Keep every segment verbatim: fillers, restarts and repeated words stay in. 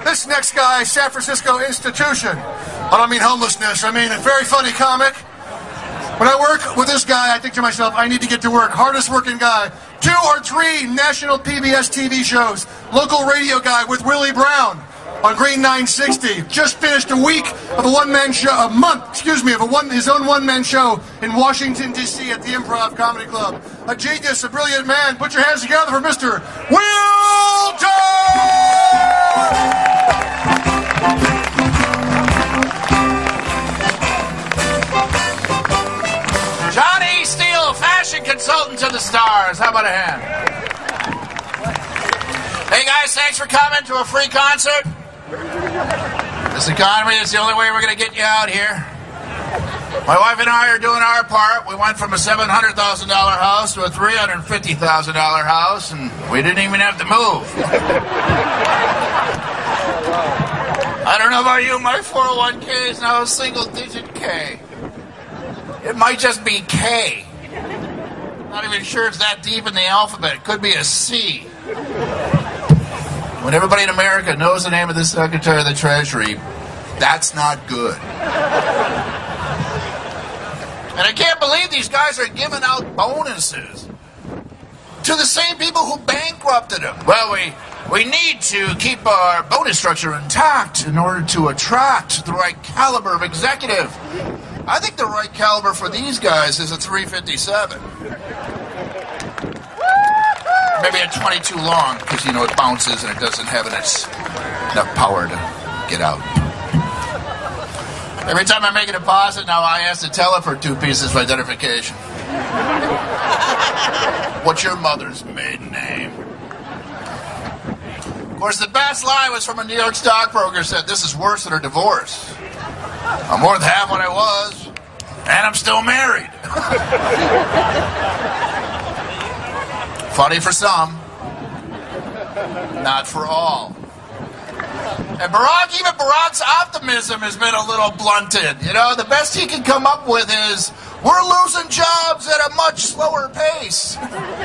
This next guy, San Francisco institution. I don't mean homelessness. I mean a very funny comic. When I work with this guy, I think to myself, I need to get to work. Hardest working guy. Two or three national P B S T V shows. Local radio guy with Willie Brown on Green nine sixty. Just finished a week of a one-man show, a month, excuse me, of a one, his own one-man show in Washington, D C at the Improv Comedy Club. A genius, a brilliant man. Put your hands together for Mister Will Turner! Johnny Steele, fashion consultant to the stars. How about a hand? Hey guys, thanks for coming to a free concert. This economy is the only way we're going to get you out here. My wife and I are doing our part. We went from a seven hundred thousand dollars house to a three hundred fifty thousand dollars house, and we didn't even have to move. I don't know about you, my four oh one k is now a single-digit K. It might just be K. Not even sure it's that deep in the alphabet. It could be a C. When everybody in America knows the name of the Secretary of the Treasury, that's not good. And I can't believe these guys are giving out bonuses to the same people who bankrupted them. Well, we we need to keep our bonus structure intact in order to attract the right caliber of executive. I think the right caliber for these guys is a three fifty-seven. Maybe a twenty-two long, because, you know, it bounces and it doesn't have enough, enough power to get out. Every time I make a deposit now, I ask the teller for two pieces of identification. What's your mother's maiden name? Of course, the best line was from a New York stockbroker said, "This is worse than a divorce. I'm more than half what I was, and I'm still married." Funny for some, not for all. And Barack, even Barack's optimism has been a little blunted. You know, the best he can come up with is, we're losing jobs at a much slower pace.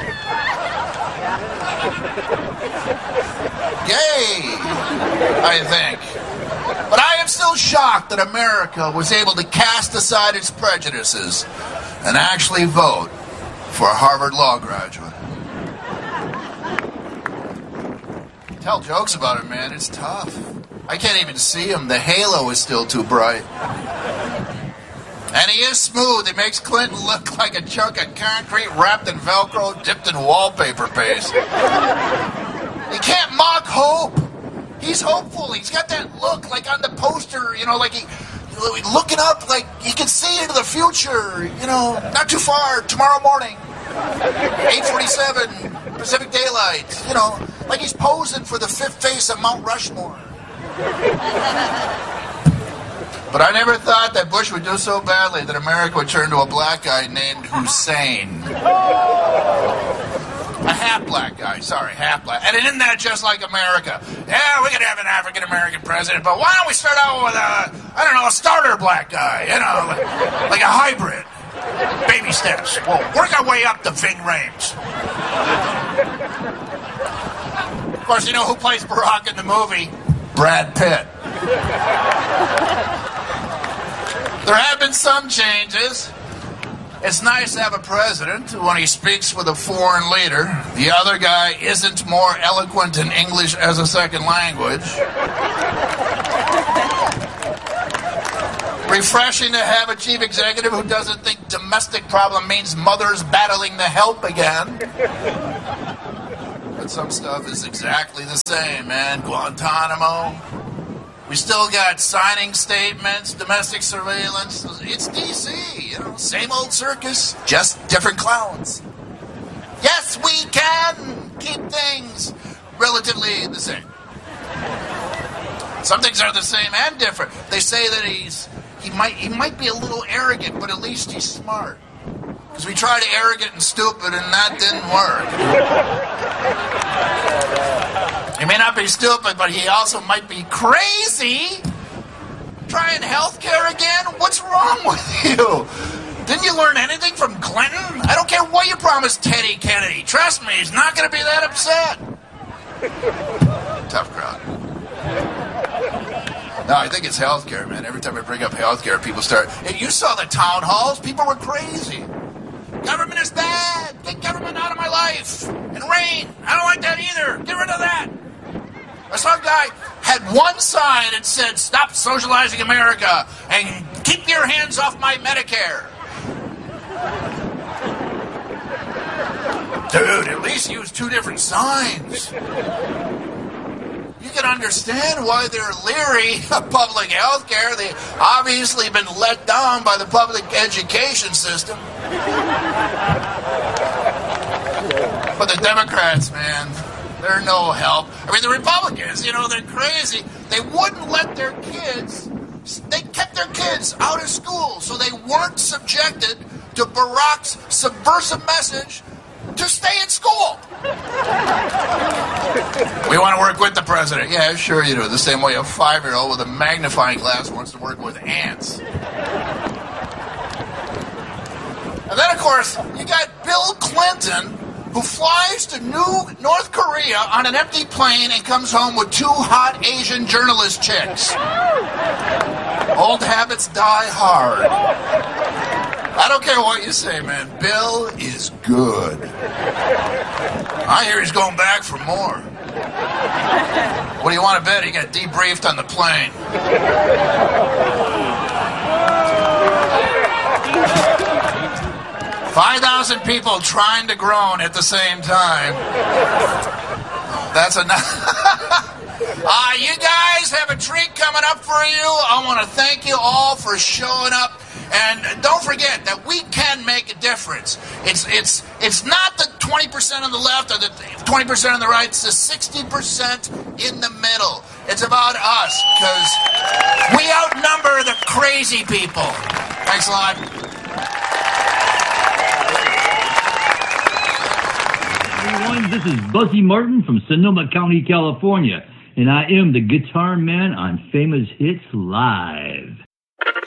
Yay, I think. But I am still shocked that America was able to cast aside its prejudices and actually vote for a Harvard Law graduate. Tell jokes about it, man. It's tough. I can't even see him. The halo is still too bright. And he is smooth. He makes Clinton look like a chunk of concrete wrapped in Velcro, dipped in wallpaper paste. You can't mock hope. He's hopeful. He's got that look like on the poster, you know, like he looking up, like he can see into the future, you know, not too far, tomorrow morning, eight forty-seven, Pacific Daylight, you know, like he's posing for the fifth face of Mount Rushmore. But I never thought that Bush would do so badly that America would turn to a black guy named Hussein. A half-black guy, sorry, half-black. And isn't that just like America? Yeah, we could have an African-American president, but why don't we start out with a, I don't know, a starter black guy, you know, like, like a hybrid. Baby steps. We'll work our way up to Ving Rhames. Of course, you know who plays Barack in the movie? Brad Pitt. There have been some changes. It's nice to have a president who, when he speaks with a foreign leader, the other guy isn't more eloquent in English as a second language. Refreshing to have a chief executive who doesn't think domestic problem means mothers battling the help again. But some stuff is exactly the same, man. Guantanamo. We still got signing statements, domestic surveillance. It's D C, you know, same old circus, just different clowns. Yes, we can keep things relatively the same. Some things are the same and different. They say that he's he might he might be a little arrogant, but at least he's smart. Because we tried arrogant and stupid, and that didn't work. He may not be stupid, but he also might be crazy. Trying healthcare again? What's wrong with you? Didn't you learn anything from Clinton? I don't care what you promised Teddy Kennedy. Trust me, he's not going to be that upset. Tough crowd. No, I think it's healthcare, man. Every time I bring up healthcare, people start. Hey, you saw the town halls. People were crazy. Government is bad. Get government out of my life. And rain. I don't like that either. Get rid of that. Some guy had one sign that said, "Stop socializing America and keep your hands off my Medicare." Dude, at least use two different signs. You can understand why they're leery of public health care. They've obviously been let down by the public education system. But the Democrats, man, they're no help. I mean, the Republicans, you know, they're crazy. They wouldn't let their kids, they kept their kids out of school so they weren't subjected to Barack's subversive message to stay in school. We want to work with the president. Yeah, sure you do. The same way a five-year-old with a magnifying glass wants to work with ants. And then, of course, you got Bill Clinton, who flies to New North Korea on an empty plane and comes home with two hot Asian journalist chicks. Old habits die hard. I don't care what you say, man. Bill is good. I hear he's going back for more. What do you want to bet? He got debriefed on the plane. five thousand people trying to groan at the same time. That's enough. uh, you guys have a treat coming up for you. I want to thank you all for showing up. And don't forget that we can make a difference. It's it's it's not the twenty percent on the left or the twenty percent on the right. It's the sixty percent in the middle. It's about us, because we outnumber the crazy people. Thanks a lot. Everyone, this is Buzzy Martin from Sonoma County, California, and I am the Guitar Man on Famous Hits Live.